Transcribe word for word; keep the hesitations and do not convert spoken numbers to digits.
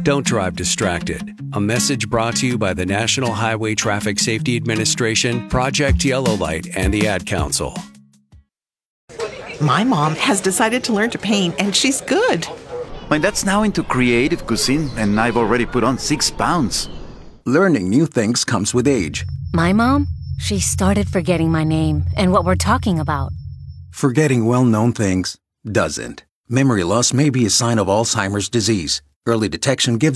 Don't drive distracted. A message brought to you by the National Highway Traffic Safety Administration, Project Yellow Light, and the Ad Council. My mom has decided to learn to paint, and she's good. My dad's now into creative cuisine, and I've already put on six pounds. Learning new things comes with age. My mom? She started forgetting my name and what we're talking about. Forgetting well-known things doesn't. Memory loss may be a sign of Alzheimer's disease. Early detection gives